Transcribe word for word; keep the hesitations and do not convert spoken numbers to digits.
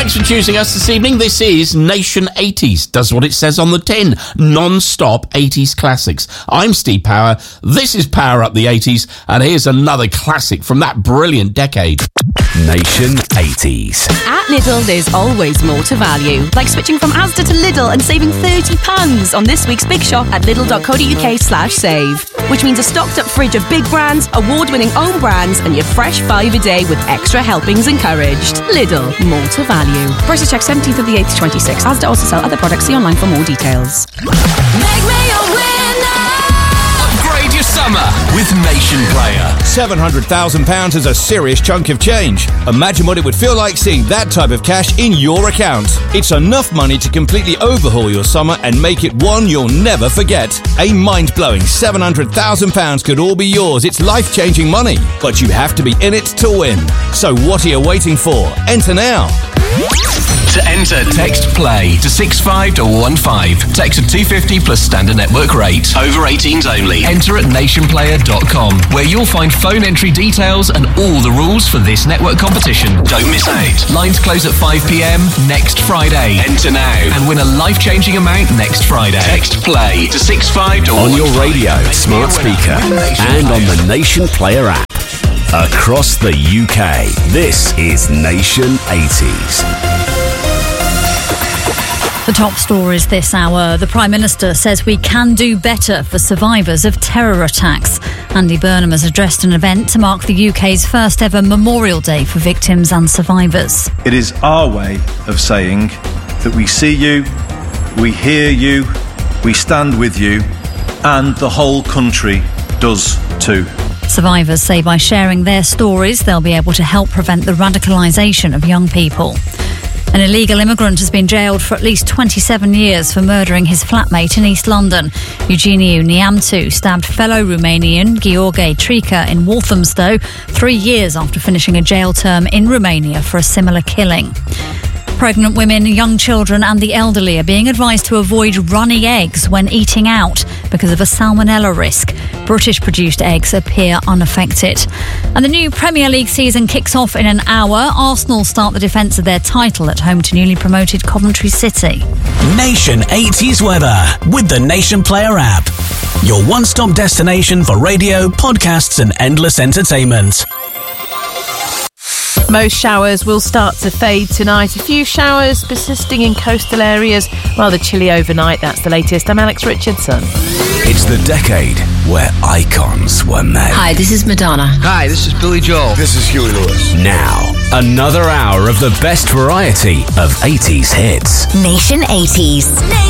Thanks for choosing us this evening. This is Nation eighties. Does what it says on the tin. Non-stop eighties classics. I'm Steve Power. This is Power Up the eighties. And here's another classic from that brilliant decade. Nation eighties. At Lidl, there's always more to value. Like switching from Asda to Lidl and saving thirty pounds on this week's Big Shop at lidl.co.uk slash save. Which means a stocked up fridge of big brands, award-winning own brands, and your fresh five a day with extra helpings encouraged. Lidl, more to value. Prices check seventeenth of the eighth to twenty-sixth. Asda also sell other products. See online for more details. Make me a winner. Upgrade your summer with Nation Player. seven hundred thousand pounds is a serious chunk of change. Imagine what it would feel like seeing that type of cash in your account. It's enough money to completely overhaul your summer and make it one you'll never forget. A mind-blowing seven hundred thousand pounds could all be yours. It's life-changing money, but you have to be in it to win. So what are you waiting for? Enter now. To enter, text PLAY to six five one five. Text at two fifty plus standard network rate. Over eighteens only. Enter at nation player dot com, where you'll find phone entry details and all the rules for this network competition. Don't miss out. Lines close at five p.m. next Friday. Enter now and win a life-changing amount next Friday. Text PLAY to six five one five. On your radio, smart speaker, and on the Nation Player app. Across the U K, this is Nation eighties. The top stories this hour. The Prime Minister says we can do better for survivors of terror attacks. Andy Burnham has addressed an event to mark the U K's first ever Memorial Day for victims and survivors. It is our way of saying that we see you, we hear you, we stand with you, and the whole country does too. Survivors say by sharing their stories, they'll be able to help prevent the radicalisation of young people. An illegal immigrant has been jailed for at least twenty-seven years for murdering his flatmate in East London. Eugeniu Niamtu stabbed fellow Romanian Gheorghe Trica in Walthamstow three years after finishing a jail term in Romania for a similar killing. Pregnant women, young children and the elderly are being advised to avoid runny eggs when eating out because of a salmonella risk. British-produced eggs appear unaffected. And the new Premier League season kicks off in an hour. Arsenal start the defence of their title at home to newly promoted Coventry City. Nation eighties weather with the Nation Player app. Your one-stop destination for radio, podcasts and endless entertainment. Most showers will start to fade tonight. A few showers persisting in coastal areas. Rather chilly overnight. That's the latest. I'm Alex Richardson. It's the decade where icons were made. Hi, this is Madonna. Hi, this is Billy Joel. This is Huey Lewis. Now, another hour of the best variety of eighties hits. Nation eighties.